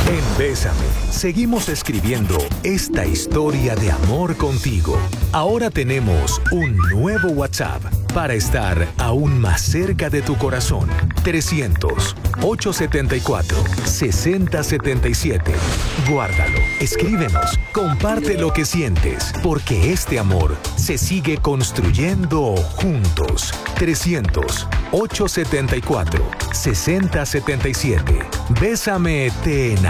En Bésame, seguimos escribiendo esta historia de amor contigo. Ahora tenemos un nuevo WhatsApp para estar aún más cerca de tu corazón. 300-874-6077. Guárdalo, escríbenos, comparte lo que sientes, porque este amor se sigue construyendo juntos. 300-874-6077. Bésame, te enamorarás.